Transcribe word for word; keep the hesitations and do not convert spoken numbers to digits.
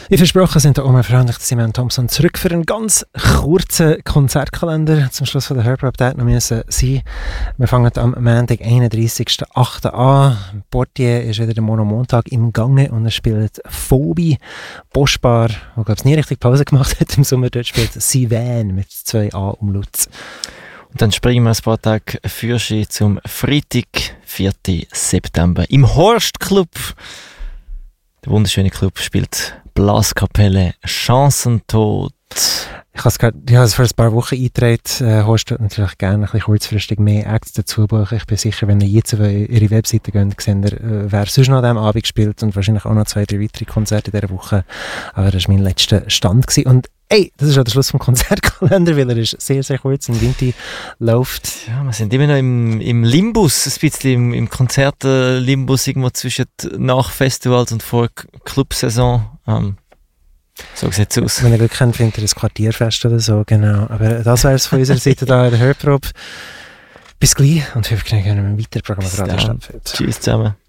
Wie versprochen sind auch freundlich Simon Thompson zurück für einen ganz kurzen Konzertkalender. Zum Schluss von der Hörprobe noch müssen sein. Wir fangen am Montag, einunddreissigsten achten an. Portier ist wieder der Monomontag im Gange und er spielt Phobie. Boschbar, der glaube ich nie richtig Pause gemacht hat im Sommer, dort spielt Sivan mit zwei A umlaut. Und dann springen wir ein paar Tage für Sie zum Freitag, vierten September im Horst Club. Der wunderschöne Club spielt Blaskapelle Chancentod. Ich habe es gerade, ich habe es vor ein paar Wochen eingetragen. Äh, Horst wird natürlich gerne ein bisschen kurzfristig mehr Acts dazu buchen. Ich bin sicher, wenn ihr jetzt auf ihre Webseite geht, seht ihr, äh, wer sonst noch an diesem Abend spielt und wahrscheinlich auch noch zwei, drei weitere Konzerte in dieser Woche. Aber das war mein letzter Stand gewesen. Und ey, das ist auch der Schluss vom Konzertkalender, weil er ist sehr, sehr kurz im Winter läuft. Ja, wir sind immer noch im, im Limbus, ein bisschen im, im Konzert-Limbus, irgendwo zwischen nach Festivals und vor Clubsaison. Ähm, so sieht es aus. Wenn ihr Glück habt, findet ihr ein Quartierfest oder so, genau. Aber das wäre es von unserer Seite da in der Hörprobe. Bis gleich und wir können mit einem weiteren Programm Radio stattfinden. Tschüss zusammen.